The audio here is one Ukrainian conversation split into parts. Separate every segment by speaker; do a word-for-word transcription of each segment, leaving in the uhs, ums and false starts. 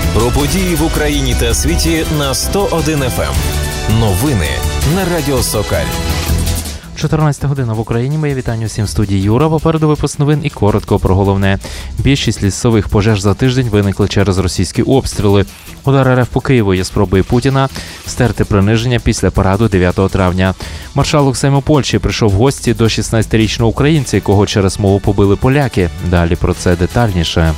Speaker 1: Про події в Україні та світі на сто один еф ем. Новини на Радіо Сокаль.
Speaker 2: чотирнадцята година в Україні. Моє вітання всім в студії Юра. Попереду випуск новин і коротко про головне. Більшість лісових пожеж за тиждень виникли через російські обстріли. Удар РФ по Києву є спробою Путіна стерти приниження після параду дев'ятого травня. Маршалок Сейму Польщі прийшов в гості до шістнадцятирічного українця, якого через мову побили поляки. Далі про це детальніше.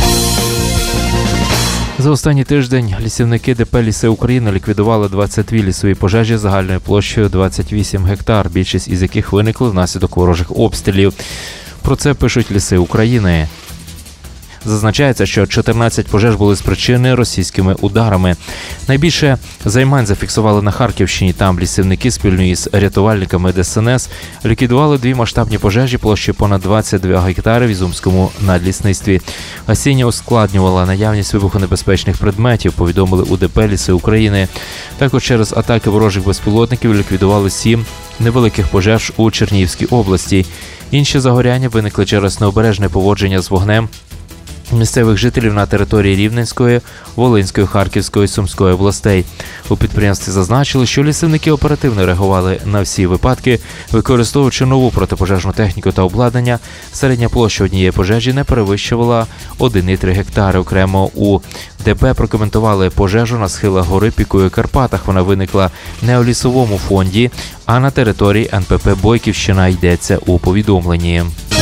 Speaker 2: За останній тиждень лісівники ДП «Ліси України» ліквідували двадцять дві лісові пожежі загальною площею двадцять вісім гектар, більшість із яких виникли внаслідок ворожих обстрілів. Про це пишуть «Ліси України». Зазначається, що чотирнадцять пожеж були спричинені російськими ударами. Найбільше займань зафіксували на Харківщині. Там лісівники спільно із рятувальниками Д С Н С ліквідували дві масштабні пожежі площею понад двадцять два гектари в Ізюмському надлісництві. Гасіння ускладнювала наявність вибухонебезпечних предметів, повідомили у ДП «Ліси України». Також через атаки ворожих безпілотників ліквідували сім невеликих пожеж у Чернігівській області. Інші загоряння виникли через необережне поводження з вогнем місцевих жителів на території Рівненської, Волинської, Харківської, Сумської областей. У підприємстві зазначили, що лісівники оперативно реагували на всі випадки, використовуючи нову протипожежну техніку та обладнання. Середня площа однієї пожежі не перевищувала один цілих три гектари. Окремо у Д П прокоментували пожежу на схилах гори Пікою Карпатах. Вона виникла не у лісовому фонді, а на території Н П П «Бойківщина», йдеться у повідомленні.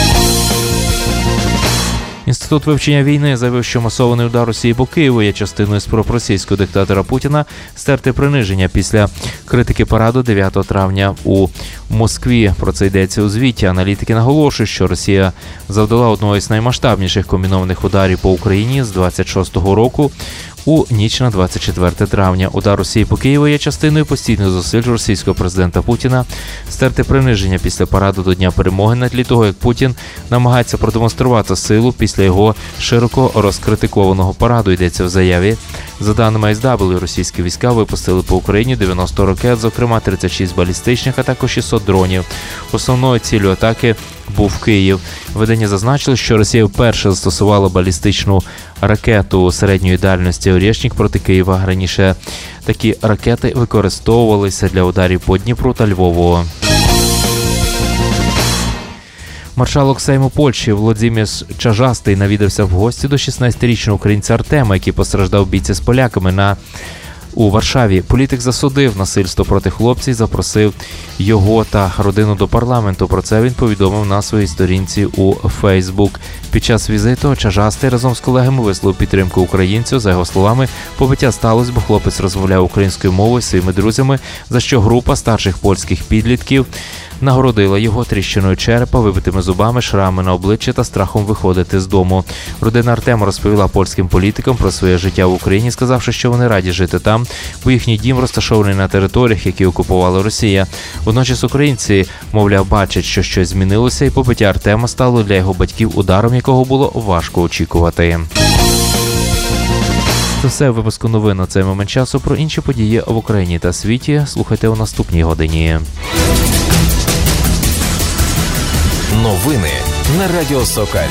Speaker 2: Інститут вивчення війни заявив, що масований удар Росії по Києву є частиною спроб російського диктатора Путіна стерти приниження після критики параду дев'ятого травня у Москві. Про це йдеться у звіті. Аналітики наголошують, що Росія завдала одного із наймасштабніших комбінованих ударів по Україні з двадцять шостого року у ніч на двадцять четверте травня. Удар Росії по Києву є частиною постійних зусиль російського президента Путіна стерти приниження після параду до Дня перемоги на тлі того, як Путін намагається продемонструвати силу після його широко розкритикованого параду, йдеться в заяві. За даними Ес Дабл Ю, російські війська випустили по Україні дев'яносто ракет, зокрема тридцять шість балістичних, а також шістсот дронів. Основною ціллю атаки був Київ. Видання зазначило, що Росія вперше застосувала балістичну ракету середньої дальності «Орєшнік» проти Києва. Раніше такі ракети використовувалися для ударів по Дніпру та Львову. Маршалок Сейму Польщі Володимир Чажастий навідався в гості до шістнадцятирічного українця Артема, який постраждав в бійці з поляками на у Варшаві. Політик засудив насильство проти хлопця і запросив його та родину до парламенту. Про це він повідомив на своїй сторінці у Фейсбук. Під час візиту Чажастий разом з колегами висловив підтримку українцю. За його словами, побиття сталося, бо хлопець розмовляв українською мовою зі своїми друзями, за що група старших польських підлітків нагородила його тріщиною черепа, вибитими зубами, шрами на обличчі та страхом виходити з дому. Родина Артема розповіла польським політикам про своє життя в Україні, сказавши, що вони раді жити там, бо їхній дім розташований на територіях, які окупувала Росія. Водночас українці, мовляв, бачать, що щось змінилося, і побиття Артема стало для його батьків ударом, якого було важко очікувати. Це все в випуску новин на цей момент часу. Про інші події в Україні та світі слухайте у наступній годині.
Speaker 1: Новини на Радіо Сокаль.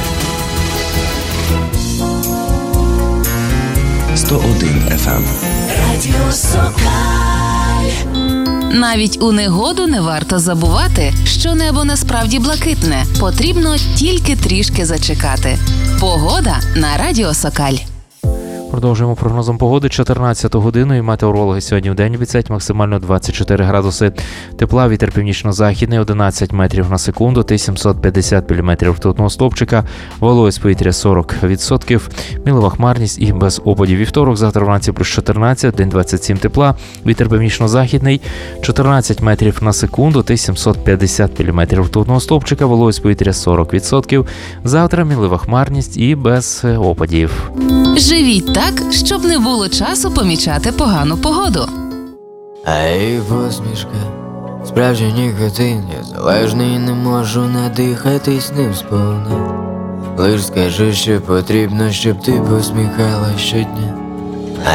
Speaker 3: сто один еф ем.
Speaker 4: Радіо Сокаль.
Speaker 5: Навіть у негоду не варто забувати, що небо насправді блакитне. Потрібно тільки трішки зачекати. Погода на Радіо Сокаль.
Speaker 2: Продовжуємо прогнозом погоди. чотирнадцяту годину і метеорологи сьогодні в день обіцяють максимально двадцять чотири градуси тепла, вітер північно-західний одинадцять метрів на секунду, сімсот п'ятдесят міліметрів ртутного стовпчика, вологість повітря сорок відсотків, мілова хмарність і без опадів. Вівторок, завтра вранці плюс чотирнадцять, день двадцять сім тепла, вітер північно-західний чотирнадцять метрів на секунду, сімсот п'ятдесят міліметрів ртутного стовпчика, вологість повітря сорок відсотків. Завтра мілива хмарність і без опадів.
Speaker 5: Живіть так, щоб не було часу помічати погану погоду.
Speaker 6: А її посмішка справжній нікотин, я залежний, не можу надихатись ним сповна. Лиш скажи, що потрібно, щоб ти посміхалась щодня.